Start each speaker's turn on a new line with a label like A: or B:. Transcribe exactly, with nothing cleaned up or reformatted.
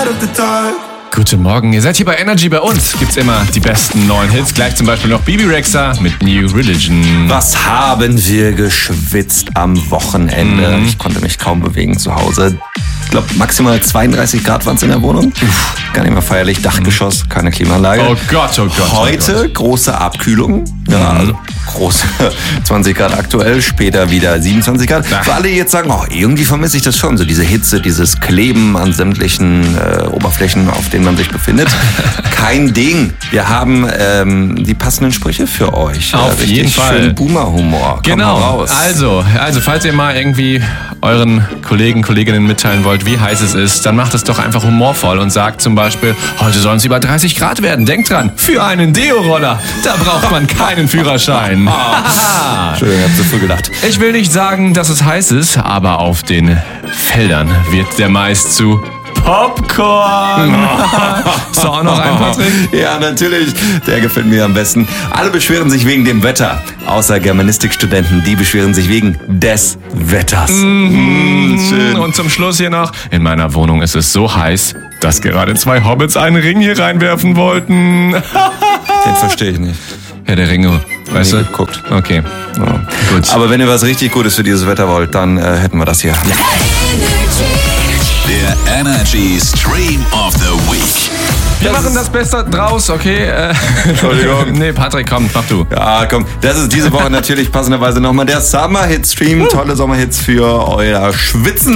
A: light of the dark.
B: Guten Morgen, ihr seid hier bei Energy. Bei uns gibt's immer die besten neuen Hits. Gleich zum Beispiel noch Bibi Rexha mit New Religion.
C: Was haben wir geschwitzt am Wochenende?
B: Mhm.
C: Ich konnte mich kaum bewegen zu Hause. Ich glaube, maximal zweiunddreißig Grad waren es in der Wohnung. Gar nicht mehr feierlich. Dachgeschoss, keine Klimaanlage.
B: Oh Gott, oh Gott.
C: Heute
B: oh Gott.
C: große Abkühlung. Ja,
B: Mhm.
C: also große zwanzig Grad aktuell, später wieder siebenundzwanzig Grad.
B: Ach.
C: Für alle, die jetzt sagen, oh, irgendwie vermisse ich das schon. So diese Hitze, dieses Kleben an sämtlichen äh, Oberflächen, auf denen man sich befindet. Kein Ding. Wir haben ähm, die passenden Sprüche für euch.
B: Auf
C: Richtig
B: jeden Fall.
C: schön Boomer-Humor. Komm
B: Genau,
C: mal raus.
B: also, also falls ihr mal irgendwie euren Kollegen, Kolleginnen mitteilen wollt, wie heiß es ist, dann macht es doch einfach humorvoll und sagt zum Beispiel, heute sollen es über dreißig Grad werden. Denkt dran, für einen Deo-Roller, da braucht man keinen Führerschein.
C: Entschuldigung, ich hab zu früh gedacht.
B: Ich will nicht sagen, dass es heiß ist, aber auf den Feldern wird der Mais zu Popcorn. So, auch noch ein, Patrick?
C: Ja, natürlich. Der gefällt mir am besten. Alle beschweren sich wegen dem Wetter. Außer Germanistikstudenten, die beschweren sich wegen des Wetters.
B: Mhm.
C: Schön.
B: Und zum Schluss hier noch, in meiner Wohnung ist es so heiß, dass gerade zwei Hobbits einen Ring hier reinwerfen wollten.
C: Den verstehe ich nicht.
B: Ja, der Ringe, weißt
C: Nie
B: du?
C: geguckt.
B: Okay,
C: Ja.
B: gut.
C: Aber wenn ihr was richtig Gutes für dieses Wetter wollt, dann äh, hätten wir das hier.
D: Der Energy Stream of the Week.
B: Wir machen das Beste draus, okay? Äh,
C: Entschuldigung.
B: Nee, Patrick, komm, mach du.
C: Ja, komm. Das ist diese Woche natürlich passenderweise nochmal der Summer-Hit-Stream. Tolle Sommerhits für euer Schwitzen.